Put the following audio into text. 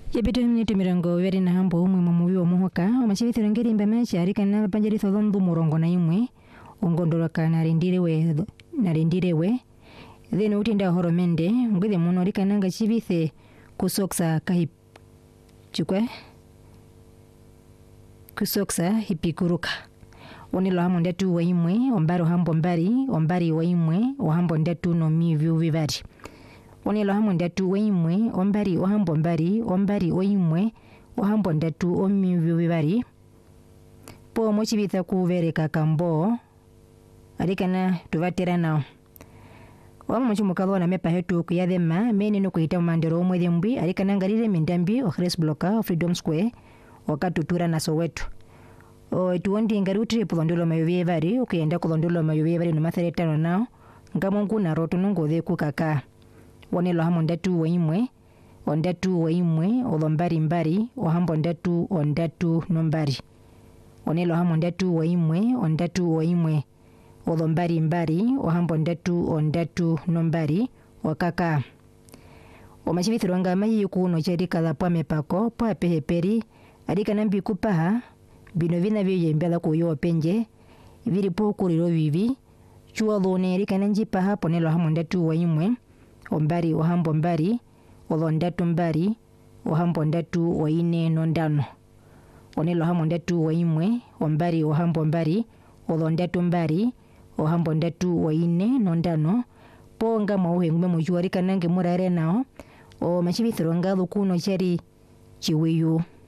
Yepito minute mirongo veri na hambo umwe mumuvi wa muhoka omachivithiro ngeri mbamecha arikana panjaritho thondu murongo na imwe ongondoroka narindirewe thene utinda horomende ngwithe muno arikana ngachivithe kusoksa kusoksa hipikuruka onilo hamo ndatu wa imwe ombaro hambo ombari wa imwe ohambo ndatu no mivyu vivari onilo hamo ndatu wa imwe ombari ohambo ombari wa imwe ohambo ndatu omivyu vivari po mochivitha kuvereka kambo arikana tuvatera nao wama mochimukalo na mepa hetu kuyathema meni no kuhita mandero omwethe mbwi arikana ngarire mindambi o Grace Blocker Freedom Square wakatutura na Soweto tuondi ngari utire pulondolo mayovie vari ukenda kulondolo mayovie vari no matheretano nao ngamongu na roto nongothe kukaka wonelo hamo ndatu wa imwe ondatu wa imwe mbari ohambo ndatu ondatu nombari onelo hamo ndatu wa imwe ondatu wa imwe mbari ohambo ndatu ondatu nombari wakaka omachivithirwanga mayi kuno cherikala pwame pako pwa peheperi arikana mbikupaha bino vina vyembela kuyo penje viri pokuliro vivi chuo lone arikana njipaha ponelo hamo ndatu wa imwe ombari ohambo mbari olondatu mbari ohambo ndatu wa ine nondano onelo hamo ndatu wa imwe ombari ohambo mbari olondatu mbari ohambo ndatu wa ine nondano ponga mauhengume mujuarika nange murare nao o machivithiro ngalo kuno cheri chiwiyu